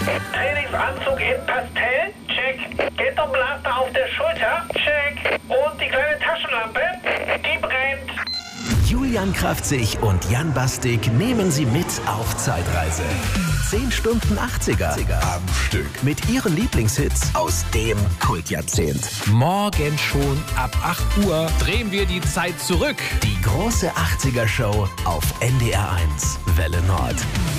Trainingsanzug in Pastell? Check. Ghetto-Blaster auf der Schulter? Check. Und die kleine Taschenlampe? Die brennt. Julian Kraftzig und Jan Bastik nehmen Sie mit auf Zeitreise. 10 Stunden 80er am Stück mit Ihren Lieblingshits aus dem Kultjahrzehnt. Morgen schon ab 8 Uhr drehen wir die Zeit zurück. Die große 80er-Show auf NDR 1 Welle Nord.